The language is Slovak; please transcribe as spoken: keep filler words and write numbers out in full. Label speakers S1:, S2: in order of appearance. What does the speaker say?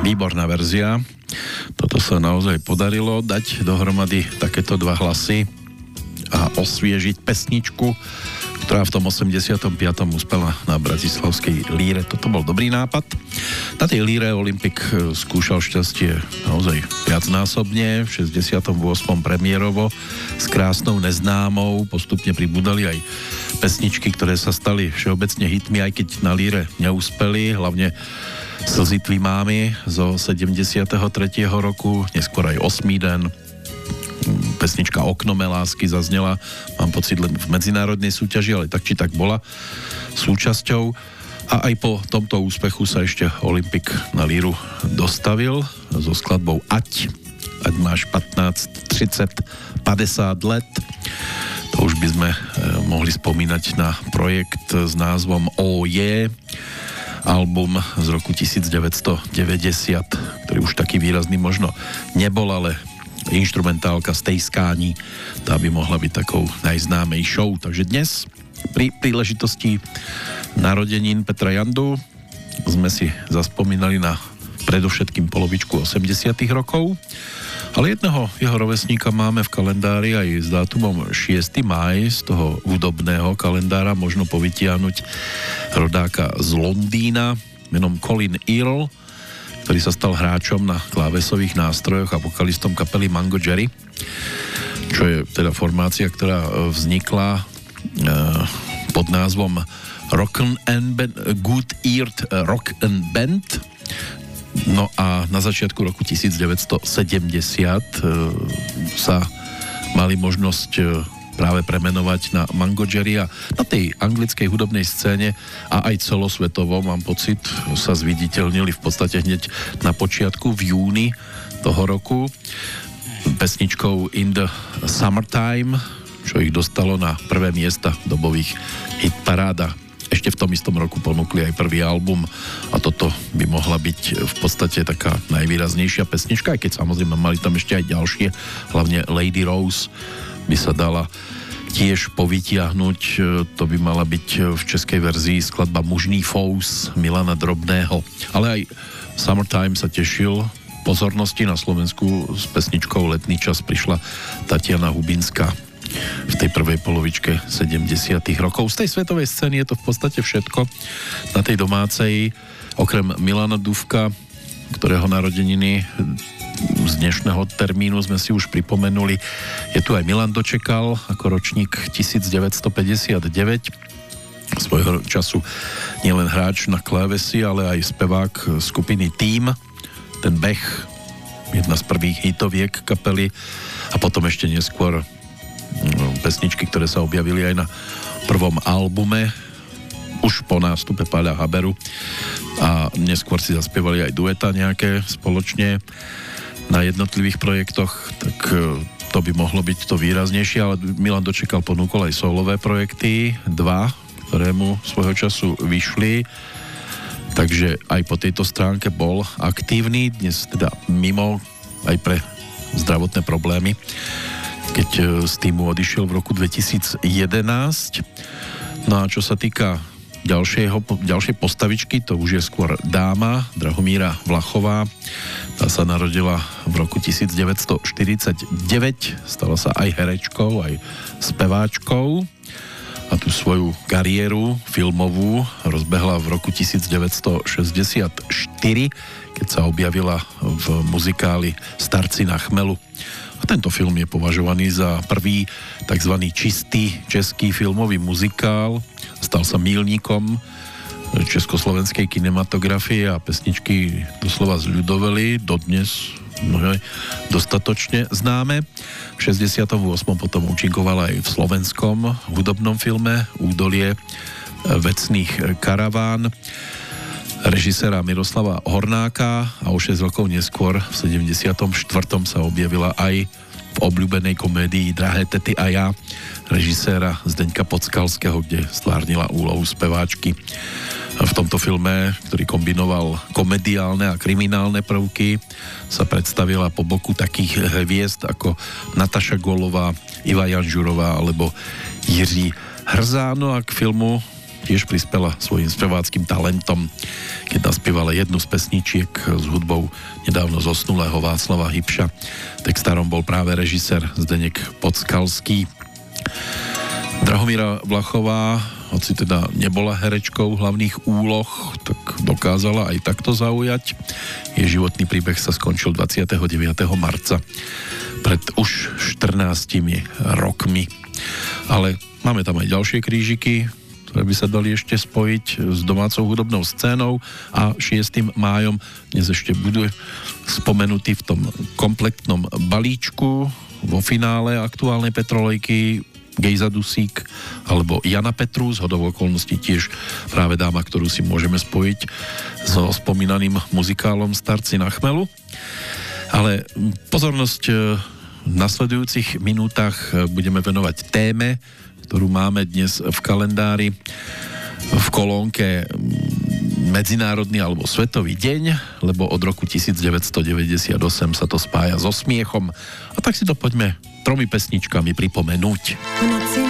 S1: Výborná verzia. Toto sa naozaj podarilo dať dohromady takéto dva hlasy a osviežiť pesničku, ktorá v tom osemdesiatom piatom uspela na bratislavskej líre. Toto bol dobrý nápad. Na tej líre Olympik skúšal šťastie naozaj viacnásobne. V šesťdesiatom ôsmom premiérovo s krásnou neznámou. Postupne pribudali aj pesničky, ktoré sa stali všeobecne hitmi, aj keď na líre neúspeli. Hlavne Slzy tvý mámy zo sedemdesiateho tretieho roku, neskôr aj Osmý den. Pesnička Okno mé lásky zaznela, mám pocit, len v medzinárodnej súťaži, ale tak či tak bola súčasťou. A aj po tomto úspechu sa ešte Olympik na líru dostavil so skladbou Ať. Ať máš pätnásť, tridsať, päťdesiat let. To už by sme e, mohli spomínať na projekt s názvom O je, album z roku devätnásťstodeväťdesiat, ktorý už taký výrazný možno nebol, ale inštrumentálka Stejskáni, tá by mohla byť takou najznámejšou. Takže dnes pri príležitosti narodenín Petra Jandu sme si zaspomínali na predovšetkým polovičku osemdesiatych rokov, ale jedného jeho rovesníka máme v kalendári aj s dátumom šiesteho mája z toho hudobného kalendára, možno povytiahnuť rodáka z Londýna menom Colin Earl, ktorý sa stal hráčom na klávesových nástrojoch a vokalistom kapely Mango Jerry, čo je teda formácia, ktorá vznikla e, pod názvom Rock'n and Band, Good Eared Rock and Band. No a na začiatku roku devätnásťstosedemdesiat e, sa mali možnosť e, práve premenovať na Mango Jerry a na tej anglickej hudobnej scéne a aj celosvetovo, mám pocit, sa zviditeľnili v podstate hneď na počiatku v júni toho roku pesničkou In the Summertime, čo ich dostalo na prvé miesta v dobových hitparádach. Ešte v tom istom roku ponúkli aj prvý album a toto by mohla byť v podstate taká najvýraznejšia pesnička, aj keď samozrejme mali tam ešte aj ďalšie, hlavne Lady Rose by sa dala tiež povytiahnuť. To by mala byť v českej verzii skladba Mužný fous Milana Drobného. Ale aj Summertime sa tešil pozornosti. Na Slovensku s pesničkou Letný čas prišla Tatiana Hubinská v tej prvej polovičke sedemdesiatych rokov. Z tej svetovej scény je to v podstate všetko. Na tej domácej, okrem Milana Dufka, ktorého narodeniny z dnešného termínu sme si už pripomenuli, je tu aj Milan Dočekal ako ročník devätnásťstopäťdesiatdeväť. Svojho času nielen hráč na klávesi, ale aj spevák skupiny Tým, ten Bech, jedna z prvých hitoviek kapely, a potom ešte neskôr pesničky, ktoré sa objavili aj na prvom albume už po nástupe Páľa Haberu a neskôr si zaspievali aj dueta nejaké spoločne na jednotlivých projektoch, tak to by mohlo byť to výraznejšie, ale Milan Dočekal ponúkol aj solové projekty, dva, ktoré mu svojho času vyšli, takže aj po tejto stránke bol aktívny, dnes teda mimo aj pre zdravotné problémy, keď z týmu odišiel v roku dvetisíc jedenásť. No a čo sa týka ďalšieho, ďalšej postavičky, to už je skôr dáma, Drahomíra Vlachová. Tá sa narodila v roku devätnásťstoštyridsaťdeväť, stala sa aj herečkou, aj speváčkou a tú svoju kariéru filmovú rozbehla v roku devätnásťstošesťdesiatštyri, keď sa objavila v muzikáli Starci na chmelu. A tento film je považovaný za prvý tzv. Čistý český filmový muzikál. Stal sa míľnikom československej kinematografie a pesničky doslova zľudoveli, dodnes no, dostatočne známe. V šesťdesiatom ôsmom potom účinkovala aj v slovenskom hudobnom filme Údolie vecných karaván režiséra Miroslava Hornáka a o šesť rokov neskôr v sedemdesiatom štvrtom sa objavila aj v obľúbenej komédii Drahé tety a ja režiséra Zdeňka Podskalského, kde stvárnila úlohu speváčky. V tomto filme, ktorý kombinoval komediálne a kriminálne prvky, sa predstavila po boku takých hviezd ako Nataša Golová, Iva Janžurová alebo Jiří Hrzá. No a k filmu tiež prispela svojím speváckým talentom, keď naspievala jednu z pesničiek s hudbou nedávno zosnulého Václava Hybša. Textárom bol práve režisér Zdeněk Podskalský. Drahomíra Vlachová, hoci teda nebola herečkou hlavných úloh, tak dokázala aj takto zaujať. Jej životný príbeh sa skončil dvadsiateho deviateho marca pred už štrnástimi rokmi. Ale máme tam aj ďalšie krížiky, ktoré by sa dali ešte spojiť s domácou hudobnou scénou a šiestym májom dnes ešte budú spomenutí v tom kompletnom balíčku vo finále aktuálnej Petrolejky Gejza Dusík alebo Jana Petru, z hodou okolností tiež práve dáma, ktorú si môžeme spojiť so spomínaným muzikálom Starci na chmelu. Ale pozornosť v nasledujúcich minútach budeme venovať téme, ktorú máme dnes v kalendári v kolónke Medzinárodný alebo Svetový deň, lebo od roku devätnásťstodeväťdesiatosem sa to spája so smiechom. A tak si to poďme tromi pesničkami pripomenúť.